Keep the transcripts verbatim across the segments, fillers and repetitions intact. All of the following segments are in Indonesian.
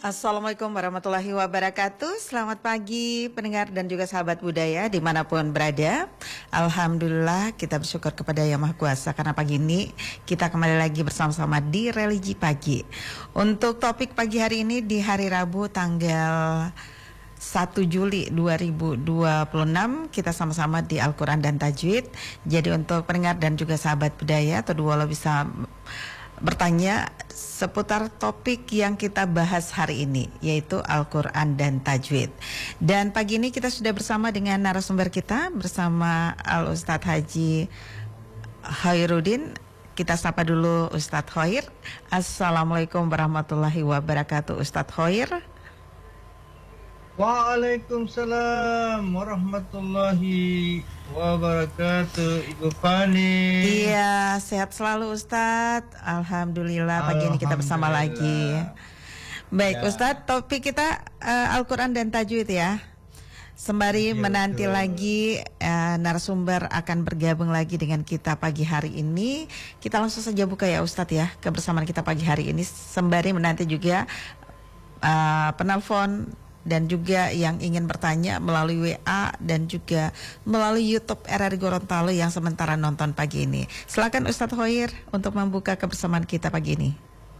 Assalamualaikum warahmatullahi wabarakatuh. Selamat pagi pendengar dan juga sahabat budaya dimanapun berada. Alhamdulillah kita bersyukur kepada Yang Maha Kuasa karena pagi ini kita kembali lagi bersama-sama di Religi Pagi. Untuk topik pagi hari ini di hari Rabu tanggal satu Juli dua ribu dua puluh enam kita sama-sama di Al-Quran dan Tajwid. Jadi untuk pendengar dan juga sahabat budaya atau dua lo bisa bertanya seputar topik yang kita bahas hari ini, yaitu Al-Quran dan Tajwid. Dan pagi ini kita sudah bersama dengan narasumber kita, bersama Al-Ustadz Haji Khairuddin. Kita sapa dulu Ustadz Khair. Assalamualaikum warahmatullahi wabarakatuh, Ustadz Khair. Waalaikumsalam warahmatullahi wabarakatuh, Ibu Fani. Iya, sehat selalu Ustadz. Alhamdulillah pagi ini kita bersama lagi. Baik ya. Ustadz, topik kita uh, Al-Quran dan Tajwid ya. Sembari ya, menanti betul. lagi uh, narasumber akan bergabung lagi dengan kita pagi hari ini. Kita langsung saja buka ya Ustadz ya kebersamaan kita pagi hari ini. Sembari menanti juga uh, penelpon dan juga yang ingin bertanya melalui W A dan juga melalui YouTube R R I Gorontalo yang sementara nonton pagi ini. Silakan Ustadz Khair untuk membuka kebersamaan kita pagi ini.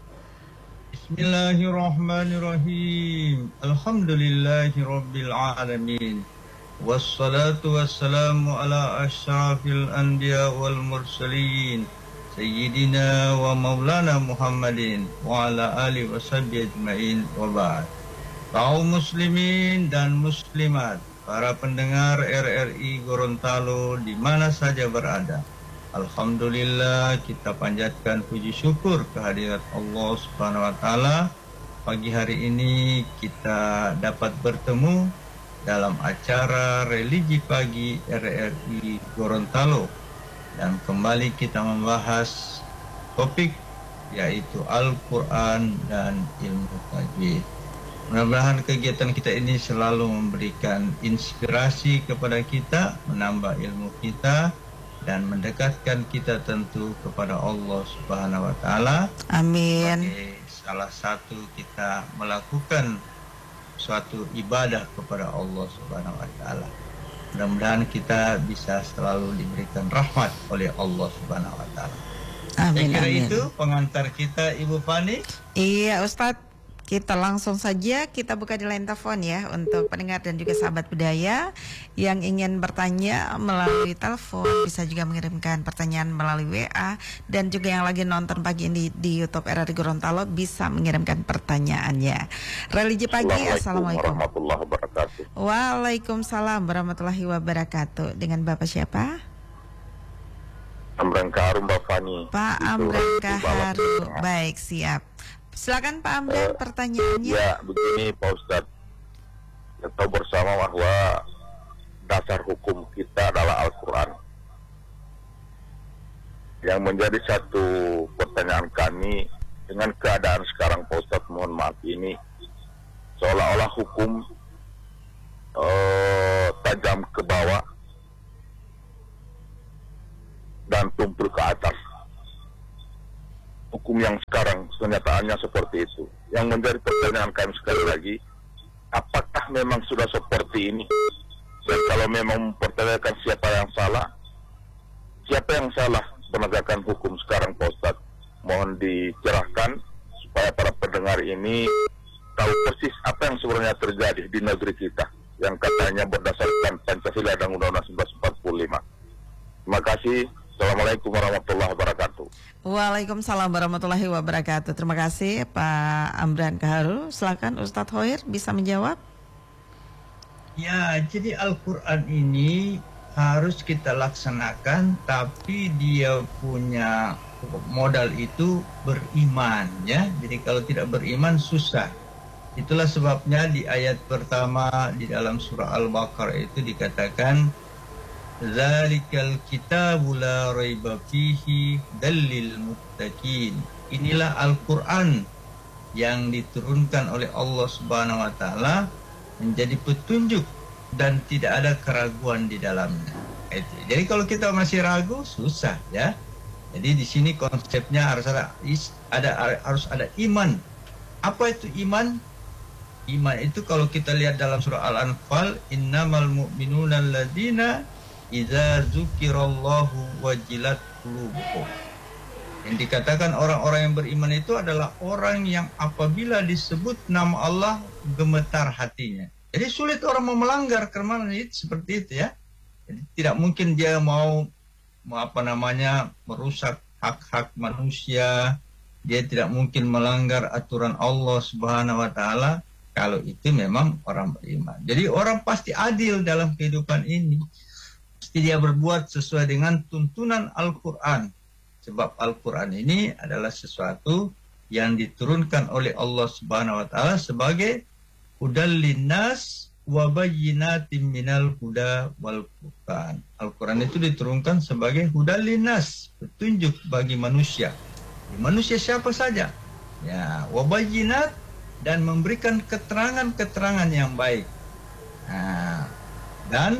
Bismillahirrahmanirrahim. Alhamdulillahirabbil alamin. Wassalatu wassalamu ala asyrafil anbiya wal mursalin. Sayyidina wa maulana Muhammadin wa ala alihi washabbihi ajmain wa ba'd. Kaum muslimin dan muslimat, para pendengar R R I Gorontalo di mana saja berada. Alhamdulillah kita panjatkan puji syukur kehadirat Allah Subhanahu wa taala. Pagi hari ini kita dapat bertemu dalam acara Religi Pagi R R I Gorontalo dan kembali kita membahas topik yaitu Al-Qur'an dan ilmu tajwid. Mudah-mudahan kegiatan kita ini selalu memberikan inspirasi kepada kita, menambah ilmu kita, dan mendekatkan kita tentu kepada Allah Subhanahu wa taala. Amin. Sebagai salah satu kita melakukan suatu ibadah kepada Allah Subhanahu wa taala. Mudah-mudahan kita bisa selalu diberikan rahmat oleh Allah Subhanahu wa taala. Amin. Saya kira amin. itu pengantar kita, Ibu Fani. Iya Ustadz. Kita langsung saja kita buka di line telepon ya untuk pendengar dan juga sahabat budaya yang ingin bertanya melalui telepon, bisa juga mengirimkan pertanyaan melalui W A, dan juga yang lagi nonton pagi ini di YouTube R R I Gorontalo bisa mengirimkan pertanyaannya. Religi Pagi. Assalamualaikum warahmatullahi wabarakatuh. Waalaikumsalam warahmatullahi wabarakatuh. Dengan Bapak siapa? Amran Kaharu, Mbak Fani. Pak Amran Kaharu. Baik, siap. Silakan Pak Amran, uh, pertanyaannya. Ya, begini Pak Ustadz. Kita tahu bersama bahwa dasar hukum kita adalah Al-Quran. Yang menjadi satu pertanyaan kami dengan keadaan sekarang Pak Ustadz, mohon maaf ini, seolah-olah hukum uh, tajam ke bawah dan tumpul ke atas. Hukum yang sekarang kenyataannya seperti itu. Yang menjadi pertanyaan kami sekali lagi, apakah memang sudah seperti ini? Dan kalau memang mempertanyakan siapa yang salah, siapa yang salah penegakan hukum sekarang Pak Ustadz? Mohon dicerahkan supaya para pendengar ini tahu persis apa yang sebenarnya terjadi di negeri kita yang katanya berdasarkan Pancasila dan Undang-Undang seribu sembilan ratus empat puluh lima. Terima kasih. Assalamualaikum warahmatullahi wabarakatuh. Waalaikumsalam warahmatullahi wabarakatuh. Terima kasih Pak Amran Kaharu. Silakan Ustadz Khair bisa menjawab. Ya, jadi Al-Quran ini harus kita laksanakan, tapi dia punya modal itu beriman ya. Jadi kalau tidak beriman susah. Itulah sebabnya di ayat pertama di dalam surah Al-Baqarah itu dikatakan Zalikal kitabu la raiba fihi dalil muttaqin. Inilah Al-Quran yang diturunkan oleh Allah Subhanahu wa taala menjadi petunjuk dan tidak ada keraguan di dalamnya. Jadi kalau kita masih ragu susah ya. Jadi di sini konsepnya harus ada ada harus ada iman. Apa itu iman? Iman itu kalau kita lihat dalam surah Al-Anfal, innamal mu'minuna alladzina idza dzukirallahu wajilat qulubuhum. Yang dikatakan orang-orang yang beriman itu adalah orang yang apabila disebut nama Allah gemetar hatinya. Jadi sulit orang mau melanggar karena itu seperti itu ya. Jadi tidak mungkin dia mau, mau apa namanya merusak hak-hak manusia. Dia tidak mungkin melanggar aturan Allah Subhanahu wa taala kalau itu memang orang beriman. Jadi orang pasti adil dalam kehidupan ini. Pasti dia berbuat sesuai dengan tuntunan Al-Qur'an. Sebab Al-Quran ini adalah sesuatu yang diturunkan oleh Allah Subhanahu wa taala sebagai hudal linnas wa bayyinatin minal huda wal furqan. Al-Quran itu diturunkan sebagai hudal linnas, petunjuk bagi manusia. Manusia siapa saja. Ya, wa bayyinat, dan memberikan keterangan-keterangan yang baik. Nah, dan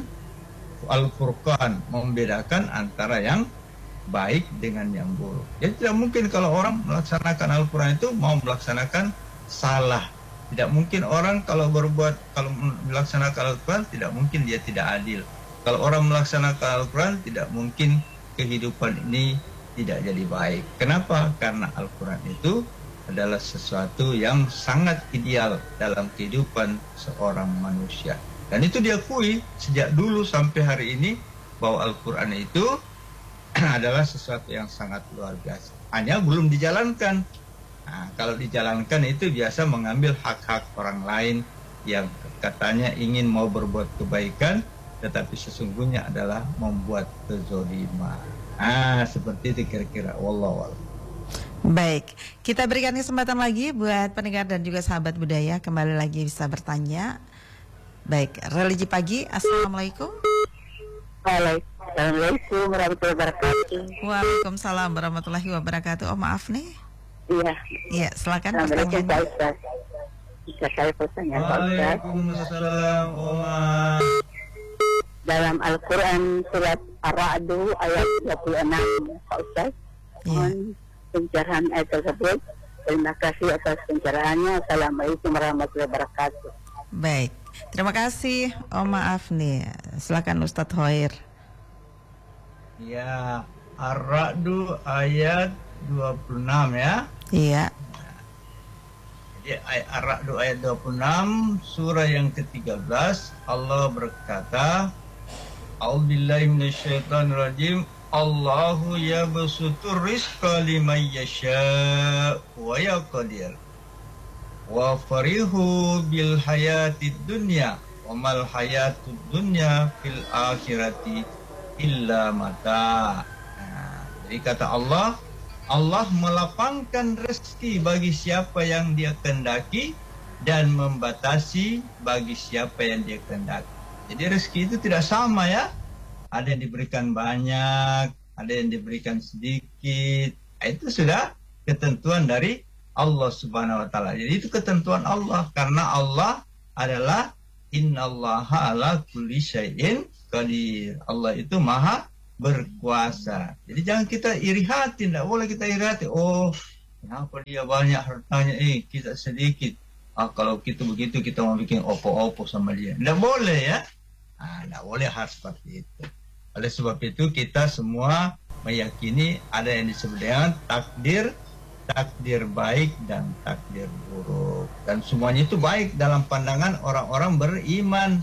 Al-Furqan, membedakan antara yang baik dengan yang buruk. Jadi tidak mungkin kalau orang melaksanakan Al-Quran itu mau melaksanakan salah. Tidak mungkin orang kalau berbuat, kalau melaksanakan Al-Quran, tidak mungkin dia tidak adil. Kalau orang melaksanakan Al-Quran, tidak mungkin kehidupan ini tidak jadi baik. Kenapa? Karena Al-Quran itu adalah sesuatu yang sangat ideal dalam kehidupan seorang manusia. Dan itu diakui sejak dulu sampai hari ini bahwa Al-Quran itu adalah sesuatu yang sangat luar biasa. Hanya belum dijalankan. Nah, kalau dijalankan itu biasa mengambil hak-hak orang lain yang katanya ingin mau berbuat kebaikan, tetapi sesungguhnya adalah membuat kezaliman. Ah, seperti itu kira-kira. Wallahu a'lam. Baik, kita berikan kesempatan lagi buat pendengar dan juga sahabat budaya kembali lagi bisa bertanya. Baik, religi pagi. Assalamualaikum. Assalamualaikum warahmatullahi wabarakatuh. Waalaikumsalam warahmatullahi wabarakatuh. Oh maaf nih. Iya. Iya, silakan Assalamualaikum pertanyaan. Pak Ustaz. Bisa saya pertanyaan Pak Ustaz? Waalaikumsalam. Oma. Dalam Al-Quran surat Ar-Ra'd ayat dua puluh enam Pak Ustaz. Mohon pencerahan ayat tersebut. Terima kasih atas pencerahannya. Assalamualaikum warahmatullahi wabarakatuh. Baik, terima kasih. Oh maaf nih. Silakan Ustadz Hoir. Ya, Ar-Ra'd ayat dua puluh enam ya. Iya. Jadi ayat Ar-Ra'd ayat dua puluh enam surah yang ketiga belas, Allah berkata, A'udzubillahi minasyaitonirrajim. Allahu yabsutur rizqa liman yasha' wa yaqdir. Wa farihu bil hayatid dunya wa mal hayatud dunya fil akhirati illa mata. Nah, jadi kata Allah, Allah melapangkan rezeki bagi siapa yang dia kehendaki dan membatasi bagi siapa yang dia kehendaki. Jadi rezeki itu tidak sama ya. Ada yang diberikan banyak, ada yang diberikan sedikit. Itu sudah ketentuan dari Allah Subhanahu wa taala. Jadi itu ketentuan Allah karena Allah adalah innallaha ala kulli syai'in qadir. Allah itu maha berkuasa. Jadi jangan kita iri hati, tidak boleh kita iri hati. Oh, kenapa dia banyak hartanya, eh kita sedikit. Ah, kalau kita begitu kita mau bikin opo-opo sama dia. Tidak boleh ya. Ah, tidak boleh hal seperti itu. Oleh sebab itu kita semua meyakini ada yang disebut dengan takdir, takdir baik dan takdir buruk. Dan semuanya itu baik dalam pandangan orang-orang beriman.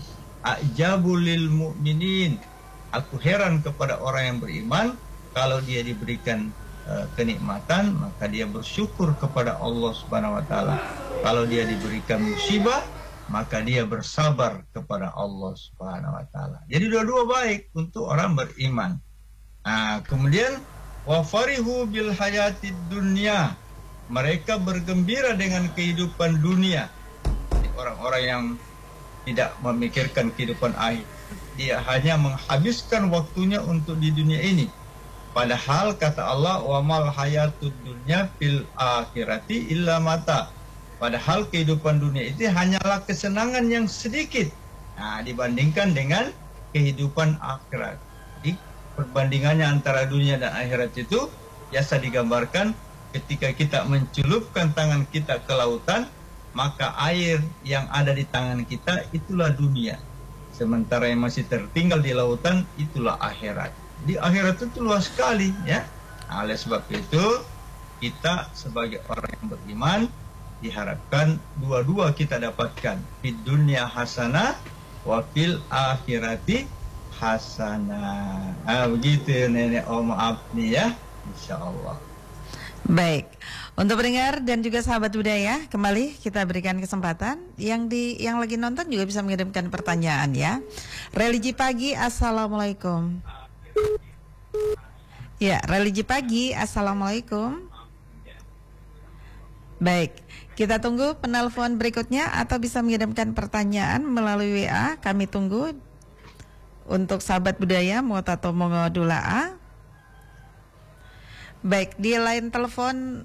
A'jabulil mu'minin. Aku heran kepada orang yang beriman, kalau dia diberikan uh, kenikmatan, maka dia bersyukur kepada Allah Subhanahu wa taala. Kalau dia diberikan musibah, maka dia bersabar kepada Allah Subhanahu wa taala. Jadi dua-dua baik untuk orang beriman. Nah, kemudian wa farihu bil hayatid dunya. Mereka bergembira dengan kehidupan dunia. Orang-orang yang tidak memikirkan kehidupan akhir, dia hanya menghabiskan waktunya untuk di dunia ini. Padahal kata Allah, wa mal hayatud dunya fil akhirati illa mata. Padahal kehidupan dunia itu hanyalah kesenangan yang sedikit. Nah, dibandingkan dengan kehidupan akhirat. Jadi perbandingannya antara dunia dan akhirat itu biasa digambarkan ketika kita mencelupkan tangan kita ke lautan, maka air yang ada di tangan kita itulah dunia. Sementara yang masih tertinggal di lautan itulah akhirat. Di akhirat itu luas sekali ya. Nah, oleh sebab itu kita sebagai orang yang beriman diharapkan dua-dua kita dapatkan, di dunia hasanah wa fil akhirati hasanah. Ah, begitu nenek, oh maaf nih ya, insyaallah. Baik, untuk pendengar dan juga sahabat budaya, kembali kita berikan kesempatan yang di yang lagi nonton juga bisa mengirimkan pertanyaan ya. Religi pagi, assalamualaikum. Ya, religi pagi, assalamualaikum. Baik, kita tunggu penelpon berikutnya atau bisa mengirimkan pertanyaan melalui W A. Kami tunggu untuk sahabat budaya Mu'tato Mongo Dula'a. Baik, di line telepon.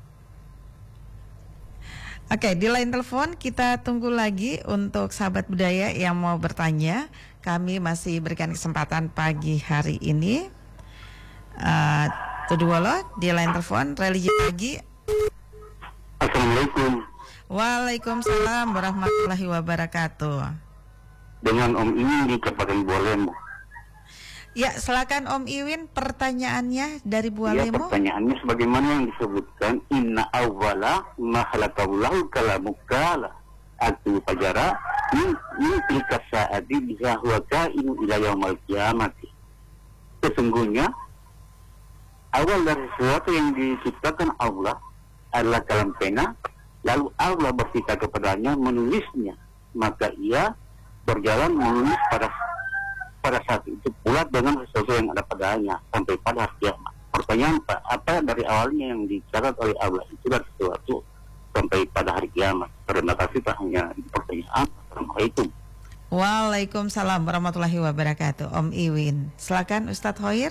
Oke, di line telepon kita tunggu lagi untuk sahabat budaya yang mau bertanya. Kami masih berikan kesempatan pagi hari ini. Uh, Tudwolo di line telepon religi pagi. Assalamualaikum. Waalaikumsalam warahmatullahi wabarakatuh. Dengan Om ini di Kabupaten Bualemo. Ya, silakan Om Iwin, pertanyaannya dari Ya, Bualemo. pertanyaannya sebagaimana yang disebutkan, inna awwala ma khalaqallahu kalamukala atu fajara min min tilka sa'ati biha huwa ka'inu ila yaumal qiyamati. Sesungguhnya awal dari sesuatu yang diciptakan Allah adalah kalam pena, lalu Allah berkata kepadanya menulisnya, maka ia berjalan menulis pada pada saat itu pula dengan sesuatu yang ada padanya sampai pada hari kiamat. Pertanyaan Pak, apa dari awalnya yang dicatat oleh Allah itu dari sesuatu sampai pada hari kiamat? Terima kasih, tak hanya pertanyaan. Assalamualaikum. Waalaikumsalam warahmatullahi wabarakatuh. Om Iwin, silakan Ustadz Hoir.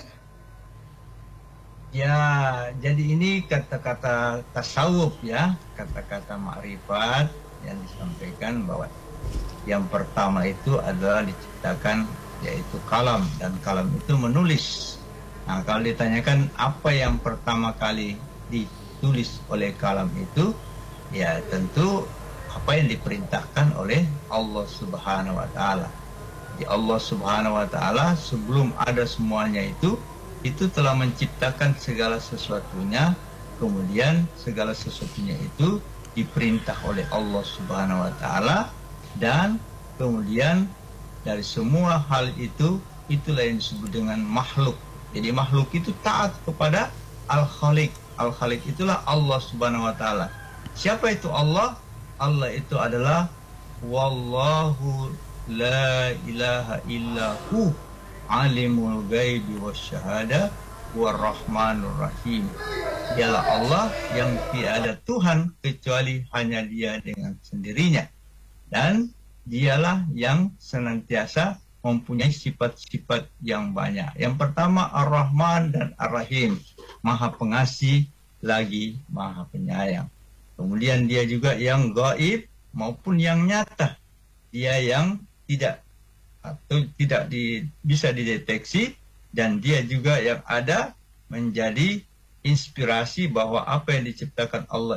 Ya, jadi ini kata-kata tasawuf ya, kata-kata ma'rifat yang disampaikan bahwa yang pertama itu adalah diciptakan yaitu kalam, dan kalam itu menulis. Nah, kalau ditanyakan apa yang pertama kali ditulis oleh kalam itu, ya tentu apa yang diperintahkan oleh Allah Subhanahu wa taala. Di Allah Subhanahu wa taala sebelum ada semuanya itu itu telah menciptakan segala sesuatunya, kemudian segala sesuatunya itu diperintah oleh Allah Subhanahu wa taala, dan kemudian dari semua hal itu, itulah yang disebut dengan makhluk. Jadi makhluk itu taat kepada Al-Khaliq. Al-Khaliq itulah Allah Subhanahu wa taala. Siapa itu Allah? Allah itu adalah Wallahu la ilaha illahu alimul ghaibi wasyahada warrahmanur rahim. Dialah Allah yang tiada Tuhan kecuali hanya Dia dengan sendirinya. Dan Dialah yang senantiasa mempunyai sifat-sifat yang banyak. Yang pertama Ar-Rahman dan Ar-Rahim, Maha Pengasih lagi Maha Penyayang. Kemudian Dia juga yang gaib maupun yang nyata. Dia yang tidak atau tidak di, bisa dideteksi, dan Dia juga yang ada menjadi inspirasi bahwa apa yang diciptakan Allah